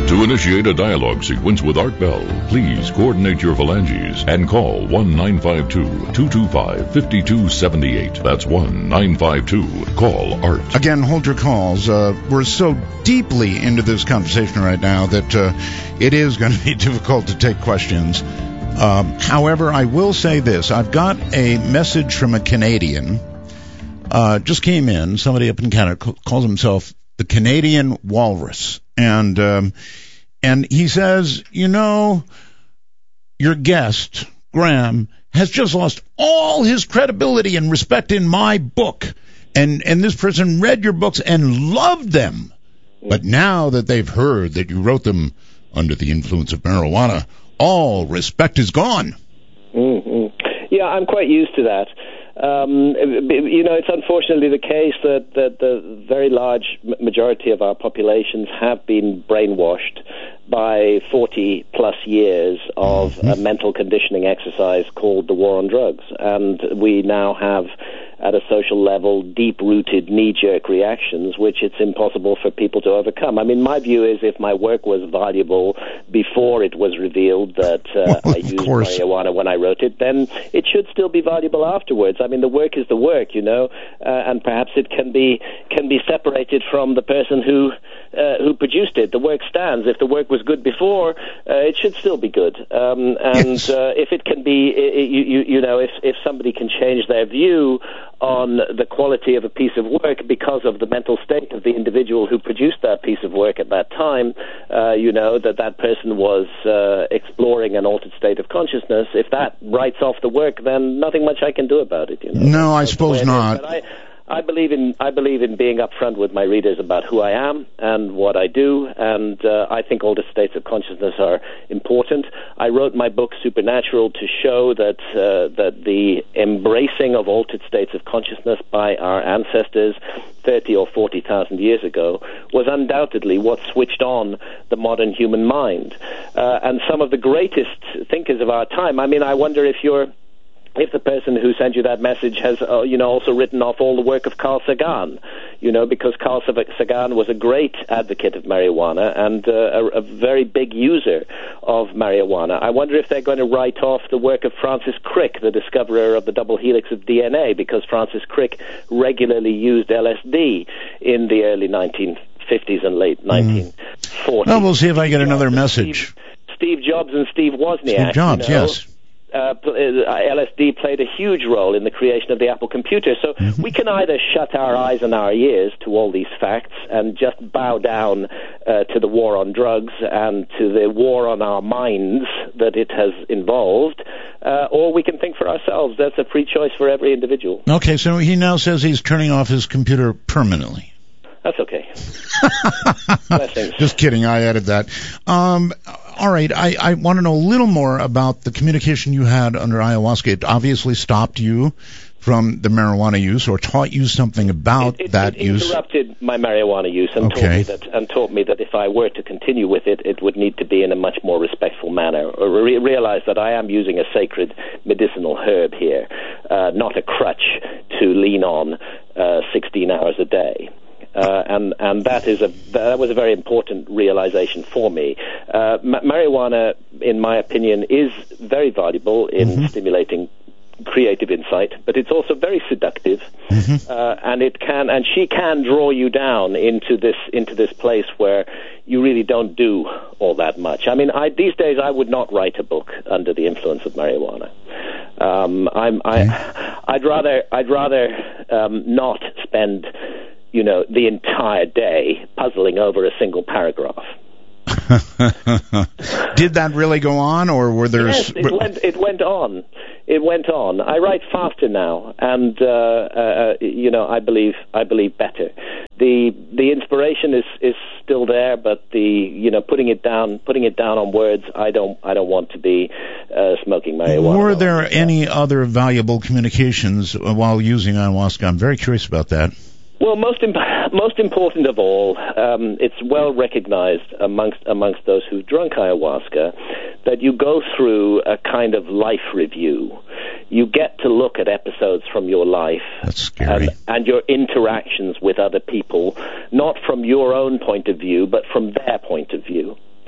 To initiate a dialogue sequence with Art Bell, please coordinate your phalanges and call 1-952-225-5278. That's 1-952-CALL-ART. Again, hold your calls. We're so deeply into this conversation right now that it is going to be difficult to take questions. However, I will say this. I've got a message from a Canadian. Just came in. Somebody up in Canada calls himself the Canadian Walrus. And he says, you know, your guest, Graham, has just lost all his credibility and respect in my book. And this person read your books and loved them. But now that they've heard that you wrote them under the influence of marijuana, all respect is gone. Mm-hmm. Yeah, I'm quite used to that. You know, it's unfortunately the case that the very large majority of our populations have been brainwashed by 40-plus years of a mental conditioning exercise called the war on drugs. And we now have, at a social level, deep-rooted knee-jerk reactions, which it's impossible for people to overcome. I mean, my view is if my work was valuable before it was revealed that I used marijuana when I wrote it, then it should still be valuable afterwards. I mean, the work is the work, you know, and perhaps it can be separated from the person who produced it. The work stands. If the work was good before, it should still be good. Yes. If it can be, you know, if somebody can change their view on the quality of a piece of work because of the mental state of the individual who produced that piece of work at that time, you know, that person was exploring an altered state of consciousness. If that writes off the work, then nothing much I can do about it. You know? No, I suppose not. I believe in being upfront with my readers about who I am and what I do, and I think altered states of consciousness are important. I wrote my book Supernatural to show that the embracing of altered states of consciousness by our ancestors 30 or 40,000 years ago was undoubtedly what switched on the modern human mind. And some of the greatest thinkers of our time, I mean, I wonder if the person who sent you that message has, you know, also written off all the work of Carl Sagan, you know, because Carl Sagan was a great advocate of marijuana and a very big user of marijuana. I wonder if they're going to write off the work of Francis Crick, the discoverer of the double helix of DNA, because Francis Crick regularly used LSD in the early 1950s and late 1940s. Well, we'll see if I get another message. Steve Jobs and Steve Wozniak. Steve Jobs, you know, yes. LSD played a huge role in the creation of the Apple computer. So we can either shut our eyes and our ears to all these facts and just bow down to the war on drugs and to the war on our minds that it has involved, or we can think for ourselves. That's a free choice for every individual. Okay, so he now says he's turning off his computer permanently. That's okay. Blessings. Just kidding, I added that. All right, I want to know a little more about the communication you had under ayahuasca. It obviously stopped you from the marijuana use or taught you something about that use. It interrupted my marijuana use and taught me that if I were to continue with it, it would need to be in a much more respectful manner. Or realize that I am using a sacred medicinal herb here, not a crutch to lean on 16 hours a day. And that was a very important realization for me. Marijuana, in my opinion, is very valuable in stimulating creative insight, but it's also very seductive, and she can draw you down into this place where you really don't do all that much. I mean, these days I would not write a book under the influence of marijuana. I'd rather not spend, you know, the entire day puzzling over a single paragraph. Did that really go on, or were there? Yes, it went on. It went on. I write faster now, and you know, I believe better. The inspiration is still there, but the putting it down on words, I don't want to be smoking marijuana. Were there any other valuable communications while using ayahuasca? I'm very curious about that. Well, most important of all, it's well recognized amongst those who've drunk ayahuasca that you go through a kind of life review. You get to look at episodes from your life. That's scary. And your interactions with other people, not from your own point of view, but from their point of view.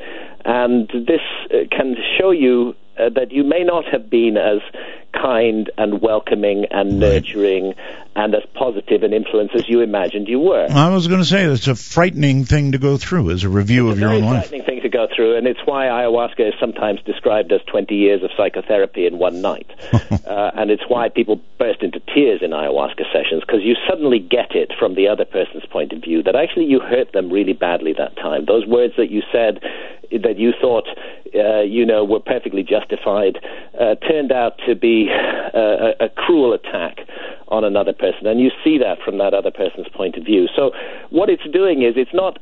And this can show you that you may not have been as kind and welcoming and nurturing and as positive an influence as you imagined you were. I was going to say it's a frightening thing to go through as a review of your own life. It's a very frightening thing to go through, and it's why ayahuasca is sometimes described as 20 years of psychotherapy in one night. And it's why people burst into tears in ayahuasca sessions, because you suddenly get it from the other person's point of view, that actually you hurt them really badly that time. Those words that you said that you thought were perfectly justified turned out to be a cruel attack on another person, and you see that from that other person's point of view. So what it's doing is it's not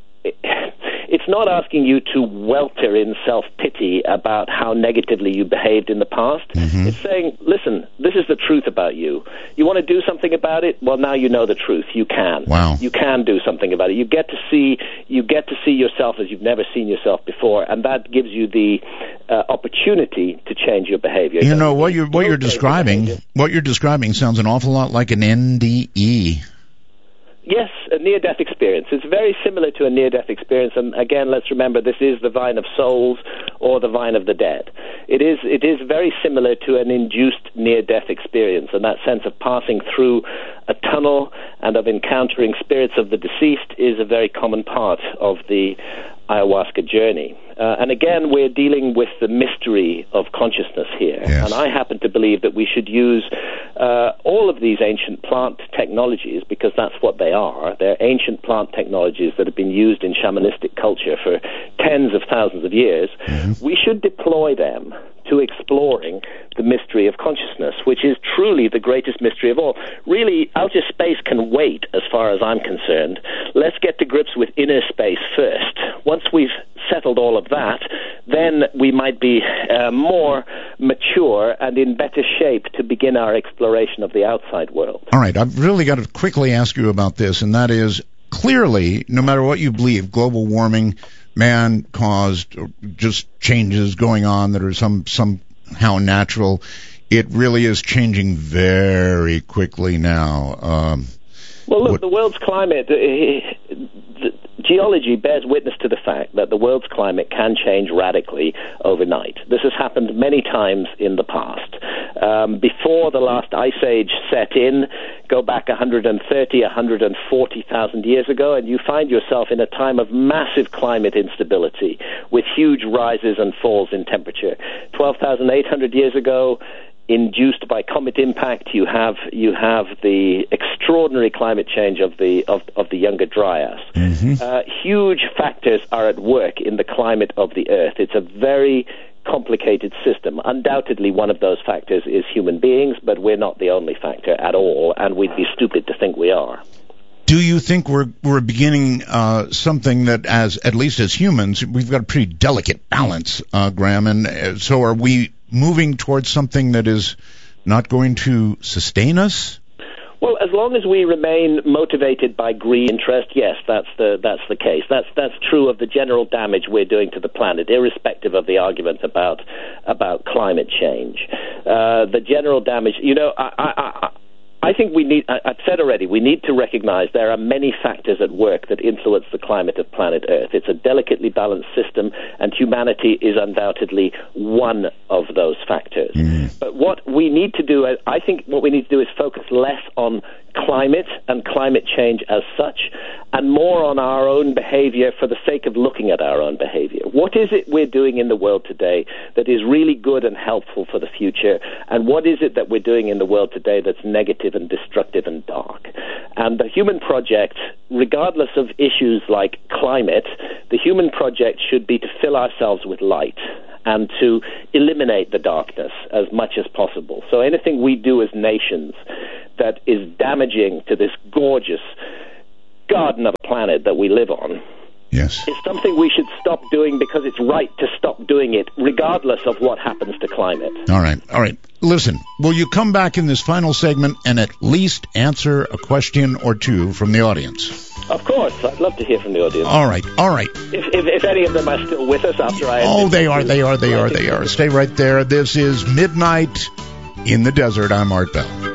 asking you to welter in self-pity about how negatively you behaved in the past. Mm-hmm. It's saying, listen, this is the truth about you. You want to do something about it? Well, now you know the truth. You can. Wow. You can do something about it. You get to see yourself as you've never seen yourself before, and that gives you the opportunity to change your behavior. You know, what you're describing sounds an awful lot like an NDE. Yes, a near-death experience. It's very similar to a near-death experience, and again, let's remember this is the vine of souls or the vine of the dead. It is very similar to an induced near-death experience, and that sense of passing through a tunnel and of encountering spirits of the deceased is a very common part of the ayahuasca journey. And again, we're dealing with the mystery of consciousness here. Yes. And I happen to believe that we should use all of these ancient plant technologies, because that's what they are. They're ancient plant technologies that have been used in shamanistic culture for tens of thousands of years. Mm-hmm. We should deploy them to exploring the mystery of consciousness, which is truly the greatest mystery of all. Really, outer space can wait as far as I'm concerned. Let's get to grips with inner space first. Once we've settled all of that, then we might be more mature and in better shape to begin our exploration of the outside world. All right, I've really got to quickly ask you about this, and that is, clearly, no matter what you believe, global warming, man-caused, just changes going on that are somehow natural, it really is changing very quickly now. Well, look, the world's climate, geology bears witness to the fact that the world's climate can change radically overnight. This has happened many times in the past. Before the last ice age set in, go back 130, 140,000 years ago, and you find yourself in a time of massive climate instability with huge rises and falls in temperature. 12,800 years ago, induced by comet impact, you have the extraordinary climate change of the Younger Dryas. Mm-hmm. Huge factors are at work in the climate of the Earth. It's a very complicated system. Undoubtedly, one of those factors is human beings, but we're not the only factor at all, and we'd be stupid to think we are. Do you think we're beginning something that, at least as humans, we've got a pretty delicate balance, Graham, and so are we moving towards something that is not going to sustain us? Well, as long as we remain motivated by greed interest, yes, that's the case. That's true of the general damage we're doing to the planet, irrespective of the argument about climate change. The general damage, I think I've said already, we need to recognize there are many factors at work that influence the climate of planet Earth. It's a delicately balanced system, and humanity is undoubtedly one of those factors. Mm. But what we need to do, I think what we need to do is focus less on climate and climate change as such, and more on our own behavior for the sake of looking at our own behavior. What is it we're doing in the world today that is really good and helpful for the future, and what is it that we're doing in the world today that's negative and destructive and dark? And the Human Project, regardless of issues like climate, the Human Project should be to fill ourselves with light and to eliminate the darkness as much as possible. So anything we do as nations that is damaging to this gorgeous garden of a planet that we live on, yes, it's something we should stop doing, because it's right to stop doing it regardless of what happens to climate. All right. Listen, will you come back in this final segment and at least answer a question or two from the audience? Of course. I'd love to hear from the audience. All right. If any of them are still with us after I... Oh, they are. Stay right there. This is Midnight in the Desert. I'm Art Bell.